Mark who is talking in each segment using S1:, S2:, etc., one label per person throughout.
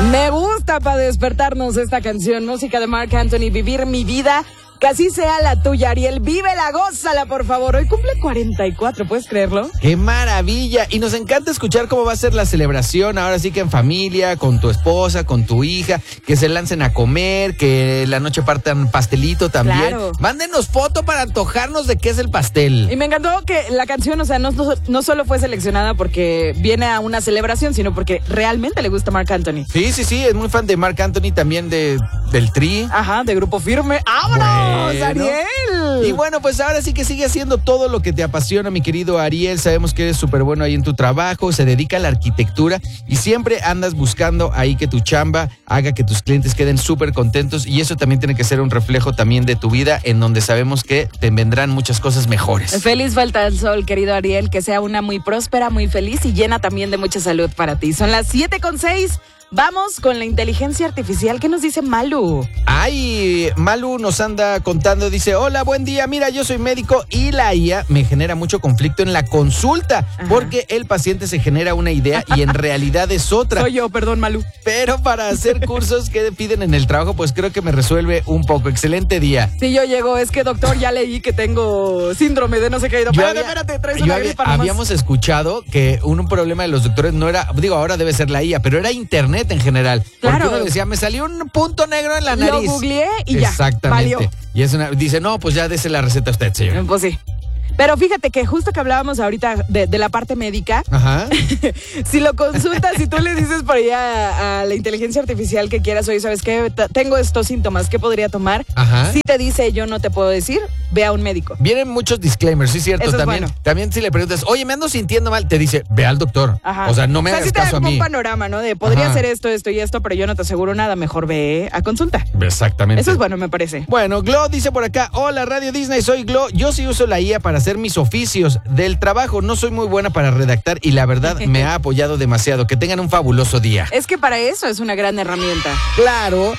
S1: Me gusta para despertarnos esta canción, música de Marc Anthony, Vivir mi vida, que así sea la tuya, Ariel. Vívela, gózala, por favor. Hoy cumple 44, ¿puedes creerlo?
S2: ¡Qué maravilla! Y nos encanta escuchar cómo va a ser la celebración, ahora sí que en familia, con tu esposa, con tu hija, que se lancen a comer, que la noche partan pastelito también.
S1: Claro.
S2: Mándenos foto para antojarnos de qué es el pastel.
S1: Y me encantó que la canción, o sea, no solo fue seleccionada porque viene a una celebración, sino porque realmente le gusta Marc Anthony.
S2: Sí, es muy fan de Marc Anthony, también del Tri.
S1: Ajá, de Grupo Firme. ¡Vámonos, Ariel!
S2: Y bueno, pues ahora sí que sigue haciendo todo lo que te apasiona, mi querido Ariel. Sabemos que eres súper bueno ahí en tu trabajo, se dedica a la arquitectura y siempre andas buscando ahí que tu chamba haga que tus clientes queden súper contentos, y eso también tiene que ser un reflejo también de tu vida, en donde sabemos que te vendrán muchas cosas mejores.
S1: Feliz falta del sol, querido Ariel, que sea una muy próspera, muy feliz y llena también de mucha salud para ti. Son las 7:06. Vamos con la inteligencia artificial. ¿Qué nos dice Malu?
S2: Ay, Malu nos anda contando, dice: hola, buen día, mira, yo soy médico y la IA me genera mucho conflicto en la consulta. Ajá. Porque el paciente se genera una idea y en realidad es otra.
S1: Soy yo, perdón, Malu.
S2: Pero para hacer cursos que piden en el trabajo, pues creo que me resuelve un poco. Excelente día.
S1: Sí, yo llego, es que doctor, ya leí que tengo síndrome de no sé qué. Espérate, traes una gripa nomás.
S2: Habíamos escuchado que un problema de los doctores no era, ahora debe ser la IA, pero era internet en general.
S1: Claro.
S2: Porque uno decía, me salió un punto negro en la nariz.
S1: Lo googleé y ya.
S2: Exactamente.
S1: Valió.
S2: Y dice, no, pues ya dese la receta a usted, señor.
S1: Pues sí. Pero fíjate que justo que hablábamos ahorita de la parte médica,
S2: ajá.
S1: Si lo consultas, si tú le dices por ahí a la inteligencia artificial que quieras, oye, ¿sabes qué? Tengo estos síntomas, ¿qué podría tomar?
S2: Ajá.
S1: Si te dice, yo no te puedo decir, ve a un médico.
S2: Vienen muchos disclaimers, sí, cierto.
S1: Eso
S2: también,
S1: es bueno.
S2: También si le preguntas, oye, me ando sintiendo mal, te dice, ve al doctor.
S1: Ajá.
S2: O sea, no me hagas
S1: si
S2: caso a mí.
S1: te da un panorama, ¿no? De podría hacer esto y esto, pero yo no te aseguro nada, mejor ve a consulta.
S2: Exactamente.
S1: Eso es bueno, me parece.
S2: Bueno, Glo dice por acá: hola, Radio Disney, soy Glo. Yo sí uso la IA para hacer mis oficios del trabajo. No soy muy buena para redactar y la verdad me ha apoyado demasiado. Que tengan un fabuloso día.
S1: Es que para eso es una gran herramienta.
S2: Claro.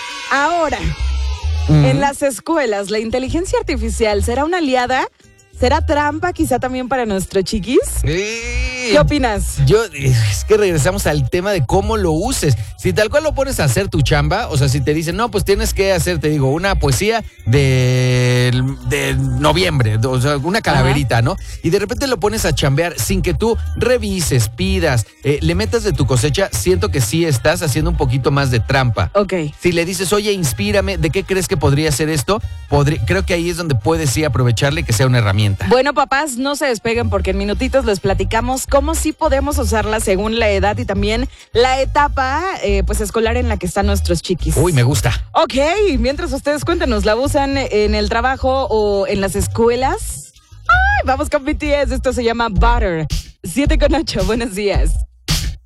S1: Ahora, en las escuelas, ¿la inteligencia artificial será una aliada? ¿Será trampa quizá también para nuestros chiquis? ¿Qué opinas?
S2: Es que regresamos al tema de cómo lo uses. Si tal cual lo pones a hacer tu chamba, o sea, si te dicen, no, pues tienes que hacer, te digo, una poesía de noviembre, o sea, una calaverita, ajá, ¿no? Y de repente lo pones a chambear sin que tú revises, pidas, le metas de tu cosecha, siento que sí estás haciendo un poquito más de trampa.
S1: Ok.
S2: Si le dices, oye, inspírame, ¿de qué crees que podría ser esto? Creo que ahí es donde puedes sí aprovecharle, que sea una herramienta.
S1: Bueno, papás, no se despeguen porque en minutitos les platicamos cómo sí podemos usarla según la edad y también la etapa pues escolar en la que están nuestros chiquis.
S2: Uy, me gusta.
S1: Ok, mientras ustedes cuéntenos, ¿la usan en el trabajo o en las escuelas? Ay, vamos con BTS, esto se llama Butter. 7:08, buenos días.